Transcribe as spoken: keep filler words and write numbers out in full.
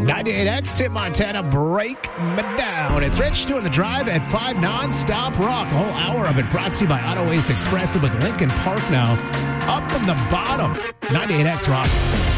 ninety-eight X, Tim Montana, Break Me Down. It's Rich doing the drive at five non-stop rock. A whole hour of it brought to you by Auto Waste Express with Lincoln Park now. Up from the bottom, ninety-eight X Rock.